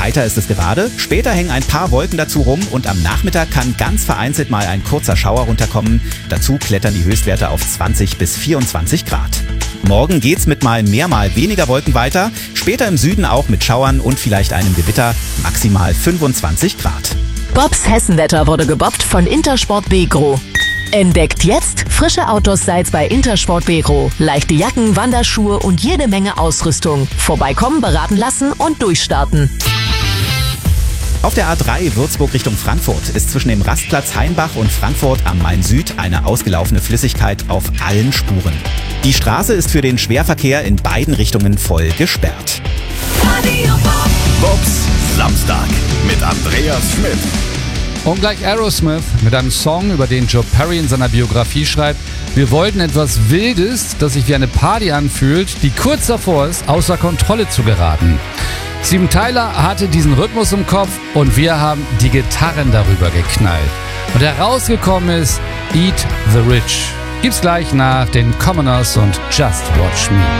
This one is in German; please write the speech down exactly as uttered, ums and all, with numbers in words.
Weiter ist es gerade, später hängen ein paar Wolken dazu rum und am Nachmittag kann ganz vereinzelt mal ein kurzer Schauer runterkommen. Dazu klettern die Höchstwerte auf zwanzig bis vierundzwanzig Grad. Morgen geht's mit mal mehr, mal weniger Wolken weiter, später im Süden auch mit Schauern und vielleicht einem Gewitter, maximal fünfundzwanzig Grad. Bobs Hessenwetter wurde gebobbt von Intersport Begro. Entdeckt jetzt frische Outdoor-Styles bei Intersport Begro. Leichte Jacken, Wanderschuhe und jede Menge Ausrüstung. Vorbeikommen, beraten lassen und durchstarten. Auf der A drei Würzburg Richtung Frankfurt ist zwischen dem Rastplatz Hainbach und Frankfurt am Main-Süd eine ausgelaufene Flüssigkeit auf allen Spuren. Die Straße ist für den Schwerverkehr in beiden Richtungen voll gesperrt. Bobs Samstag mit Andreas Schmidt. Und gleich Aerosmith mit einem Song, über den Joe Perry in seiner Biografie schreibt: Wir wollten etwas Wildes, das sich wie eine Party anfühlt, die kurz davor ist, außer Kontrolle zu geraten. Steven Tyler hatte diesen Rhythmus im Kopf und wir haben die Gitarren darüber geknallt. Und herausgekommen ist Eat the Rich. Gibt's gleich nach den Commoners und Just Watch Me.